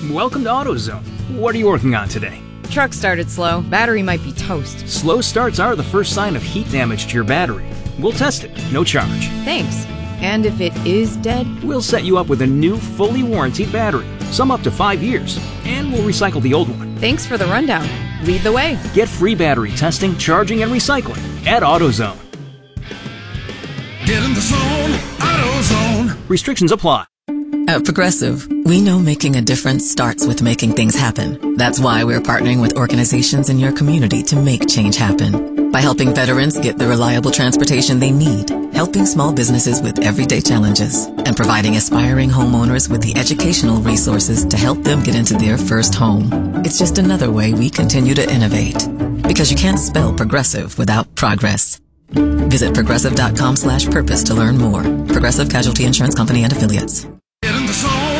Welcome to AutoZone. What are you working on today? Truck started slow. Battery might be toast. Slow starts are the first sign of heat damage to your battery. We'll test it, no charge. Thanks. And if it is dead? We'll set you up with a new, fully warranted battery, some up to 5 years, and we'll recycle the old one. Thanks for the rundown. Lead the way. Get free battery testing, charging, and recycling at AutoZone. Get in the zone, AutoZone. Restrictions apply. At Progressive, we know making a difference starts with making things happen. That's why we're partnering with organizations in your community to make change happen. By helping veterans get the reliable transportation they need, helping small businesses with everyday challenges, and providing aspiring homeowners with the educational resources to help them get into their first home. It's just another way we continue to innovate. Because you can't spell progressive without progress. Visit progressive.com/purpose to learn more. Progressive Casualty Insurance Company and Affiliates. Get in the zone,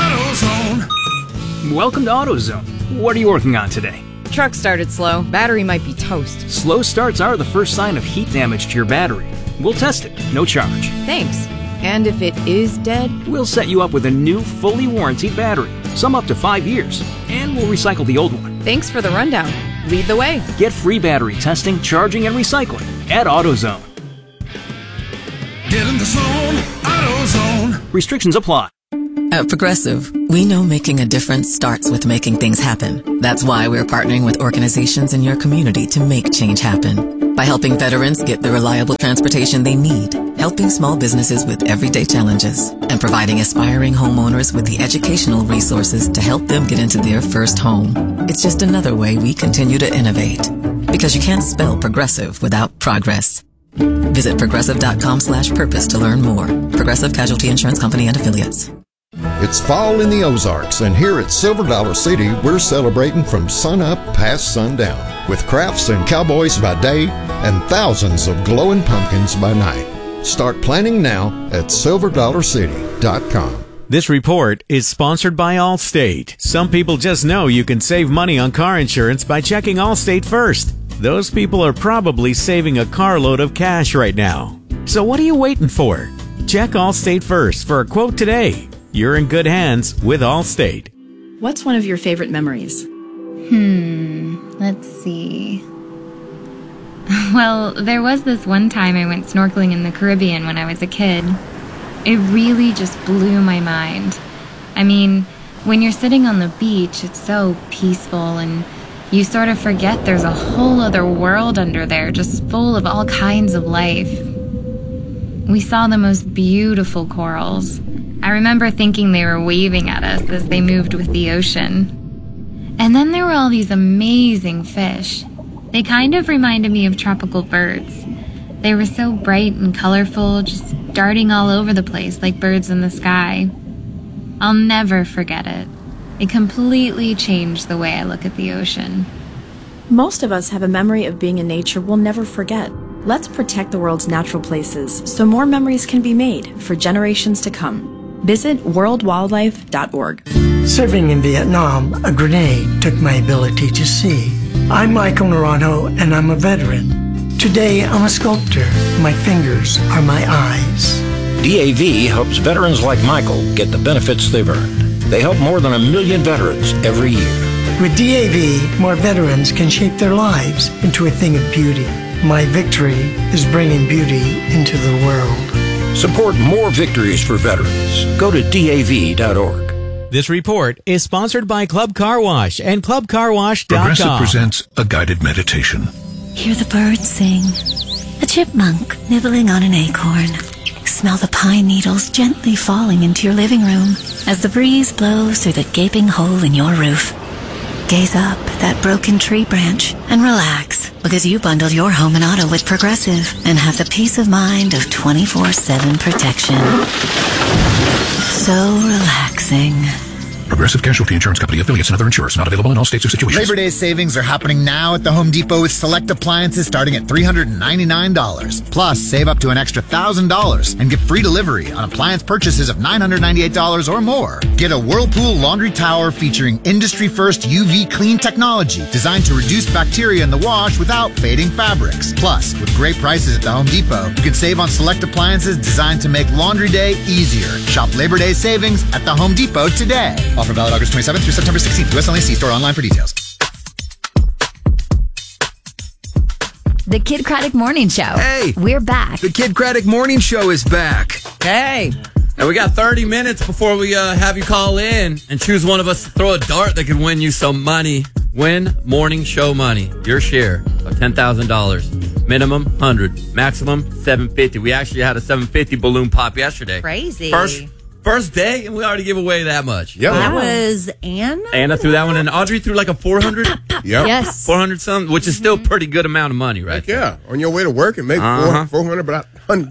AutoZone. Welcome to AutoZone. What are you working on today? Truck started slow. Battery might be toast. Slow starts are the first sign of heat damage to your battery. We'll test it, no charge. Thanks. And if it is dead? We'll set you up with a new, fully warranted battery, some up to 5 years, and we'll recycle the old one. Thanks for the rundown. Lead the way. Get free battery testing, charging, and recycling at AutoZone. Get in the zone, AutoZone. Restrictions apply. At Progressive, we know making a difference starts with making things happen. That's why we're partnering with organizations in your community to make change happen. By helping veterans get the reliable transportation they need, helping small businesses with everyday challenges, and providing aspiring homeowners with the educational resources to help them get into their first home. It's just another way we continue to innovate. Because you can't spell progressive without progress. Visit progressive.com/purpose to learn more. Progressive Casualty Insurance Company and Affiliates. It's fall in the Ozarks, and here at Silver Dollar City, we're celebrating from sun up past sundown with crafts and cowboys by day and thousands of glowing pumpkins by night. Start planning now at silverdollarcity.com. This report is sponsored by Allstate. Some people just know you can save money on car insurance by checking Allstate first. Those people are probably saving a carload of cash right now. So what are you waiting for? Check Allstate first for a quote today. You're in good hands with Allstate. What's one of your favorite memories? Let's see. Well, there was this one time I went snorkeling in the Caribbean when I was a kid. It really just blew my mind. I mean, when you're sitting on the beach, it's so peaceful and you sort of forget there's a whole other world under there just full of all kinds of life. We saw the most beautiful corals. I remember thinking they were waving at us as they moved with the ocean. And then there were all these amazing fish. They kind of reminded me of tropical birds. They were so bright and colorful, just darting all over the place like birds in the sky. I'll never forget it. It completely changed the way I look at the ocean. Most of us have a memory of being in nature we'll never forget. Let's protect the world's natural places so more memories can be made for generations to come. Visit worldwildlife.org. Serving in Vietnam, a grenade took my ability to see. I'm Michael Naranjo, and I'm a veteran. Today, I'm a sculptor. My fingers are my eyes. DAV helps veterans like Michael get the benefits they've earned. They help more than 1 million veterans every year. With DAV, more veterans can shape their lives into a thing of beauty. My victory is bringing beauty into the world. Support more victories for veterans. Go to DAV.org. This report is sponsored by Club Car Wash and ClubCarWash.com. Progressive presents a guided meditation. Hear the birds sing. A chipmunk nibbling on an acorn. Smell the pine needles gently falling into your living room as the breeze blows through the gaping hole in your roof. Gaze up at that broken tree branch and relax because you bundled your home and auto with Progressive and have the peace of mind of 24/7 protection. So relaxing. Progressive Casualty Insurance Company, affiliates, and other insurers. Not available in all states or situations. Labor Day savings are happening now at the Home Depot with select appliances starting at $399. Plus, save up to an extra $1,000 and get free delivery on appliance purchases of $998 or more. Get a Whirlpool laundry tower featuring industry-first UV clean technology designed to reduce bacteria in the wash without fading fabrics. Plus, with great prices at the Home Depot, you can save on select appliances designed to make laundry day easier. Shop Labor Day savings at the Home Depot today. Offer valid August 27th through September 16th. U.S. only. See store online for details. The Kid Craddock Morning Show. Hey! We're back. The Kid Craddock Morning Show is back. Hey! And we got 30 minutes before we have you call in and choose one of us to throw a dart that could win you some money. Win morning show money. Your share of $10,000. Minimum 100. Maximum 750. We actually had a 750 balloon pop yesterday. Crazy. First day, and we already give away that much. Yep. That was Anna? Anna threw that one, and Audrey threw like a 400. Yep. Yes. 400 something, which is still a pretty good amount of money, right? Yeah. On your way to work and make $400, but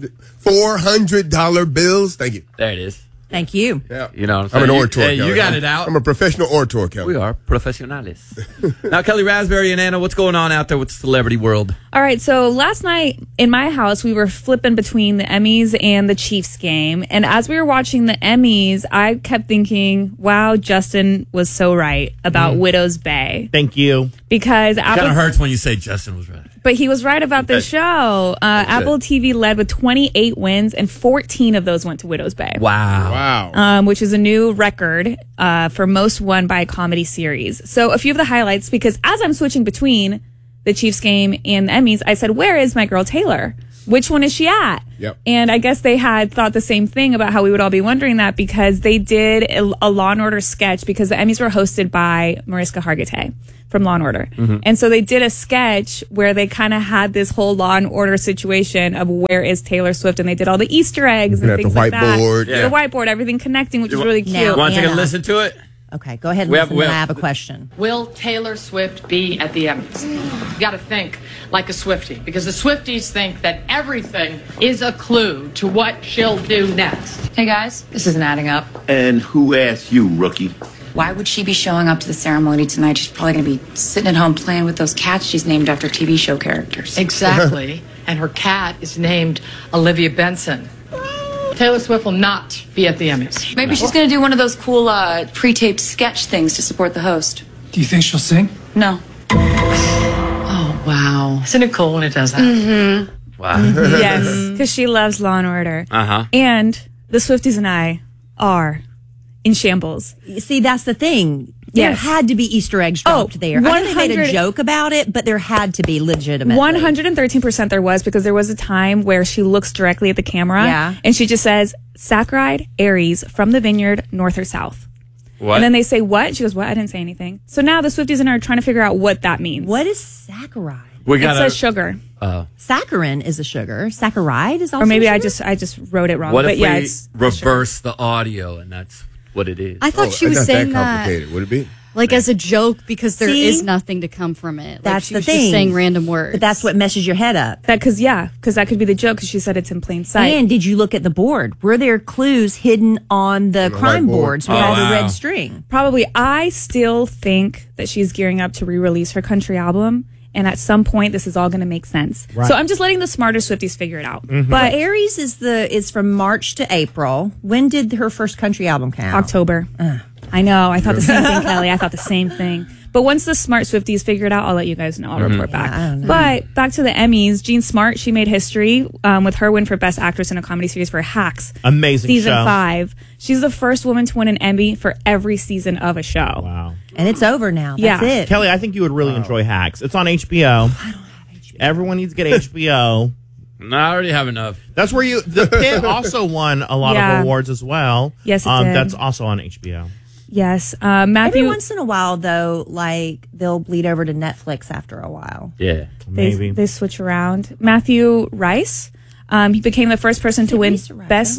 $400 bills. Thank you. There it is. Thank you. Yeah. You know what I'm I'm an saying? orator, You Kelly. got it out. I'm a professional orator, Kelly. We are professionales. Now, Kelly Raspberry and Anna, what's going on out there with the celebrity world? All right, so last night in my house, we were flipping between the Emmys and the Chiefs game. And as we were watching the Emmys, I kept thinking, wow, Justin was so right about Widow's Bay. Thank you. Because It kind of hurts when you say Justin was right. But he was right about this show. Apple TV led with 28 wins, and 14 of those went to Widow's Bay. Wow. Which is a new record for most won by a comedy series. So a few of the highlights, because as I'm switching between the Chiefs game and the Emmys, I said, where is my girl Taylor? Which one is she at? Yep. And I guess they had thought the same thing about how we would all be wondering that, because they did a Law & Order sketch, because the Emmys were hosted by Mariska Hargitay from Law & Order. Mhm. And so they did a sketch where they kind of had this whole Law & Order situation of where is Taylor Swift, and they did all the Easter eggs and At the things like that. whiteboard. Yeah. The whiteboard, everything connecting, which is really cute. You want to take a Anna. listen to it? Okay, go ahead and We have- listen. we Then I have- have a question. Will Taylor Swift be at the Emmys? You got to think like a Swiftie, because the Swifties think that everything is a clue to what she'll do next. Hey guys, this isn't adding up. And who asked you, rookie? Why would she be showing up to the ceremony tonight? She's probably going to be sitting at home playing with those cats she's named after TV show characters. Exactly. And her cat is named Olivia Benson. Taylor Swift will not be at the Emmys. Maybe she's going to do one of those cool pre-taped sketch things to support the host. Do you think she'll sing? No. Oh, wow. Isn't it cool when it does that? Mm-hmm. Wow. Yes, because she loves Law & Order. Uh-huh. And the Swifties and I are in shambles. See, that's the thing. There Yes. had to be Easter eggs dropped there. I know they made a 100 joke about it, but there had to be legitimately. 113% there was, because there was a time where she looks directly at the camera Yeah. and she just says, Saccharide, Aries, from the vineyard, north or south. What? And then they say, what? She goes, what? I didn't say anything. So now the Swifties and I are trying to figure out what that means. What is saccharide? We It got says sugar. Saccharin is a sugar. Saccharide is also Or maybe sugar? I just wrote it wrong. What but if yeah, we it's reverse the audio and that's what it is? I thought she was it's saying not that that complicated. Would it be? like as a joke because there See? is nothing to come from it. Like, That's she the was thing. just saying random words. But that's what messes your head up. because that could be the joke, because she said it's in plain sight. And did you look at the board? Were there clues hidden on the crime whiteboard. boards with Oh, all the wow. red string? Probably. I still think that she's gearing up to re-release her country album, and at some point this is all going to make sense. Right. So I'm just letting the smarter Swifties figure it out. But But Aries is from March to April. When did her first country album come out? October. I know. I thought the same thing, Kelly. I thought the same thing. But once the smart Swifties figure it out, I'll let you guys know. I'll report back. I don't know. But back to the Emmys, Jean Smart, she made history with her win for Best Actress in a Comedy Series for Hacks. Amazing Season show. 5. She's the first woman to win an Emmy for every season of a show. Wow. And it's over now. Yeah. That's it. Kelly, I think you would really enjoy Hacks. It's on HBO. I don't have HBO. Everyone needs to get HBO. No, I already have enough. That's where the Pit also won a lot Yeah. of awards as well. Yes, it did. That's also on HBO. Yes. Matthew. Every once in a while, though, like they'll bleed over to Netflix after a while. Yeah. Maybe. They switch around. Matthew Rice. He became the first person to win best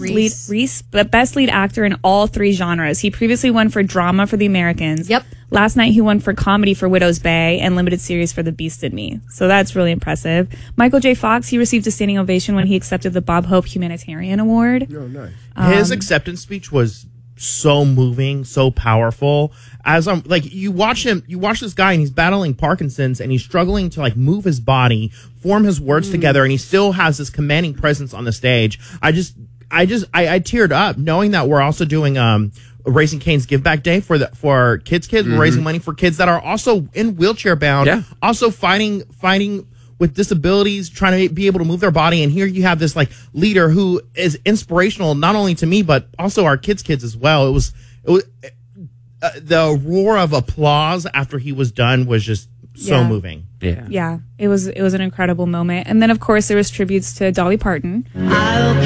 lead actor in all 3 genres. He previously won for drama for The Americans. Yep. Last night he won for comedy for Widow's Bay and limited series for The Beast in Me. So that's really impressive. Michael J. Fox, he received a standing ovation when he accepted the Bob Hope Humanitarian Award. Oh, nice. His acceptance speech was so moving, so powerful. As I'm like, you watch this guy and he's battling Parkinson's and he's struggling to like move his body, form his words together, and he still has this commanding presence on the stage. I teared up knowing that we're also doing Raising Cane's Give Back Day for kids. We're raising money for kids that are also in wheelchair bound, also fighting with disabilities, trying to be able to move their body. And here you have this like leader who is inspirational, not only to me, but also our kids as well. It was the roar of applause after he was done was just so moving. Yeah. It was an incredible moment. And then of course there was tributes to Dolly Parton. I'll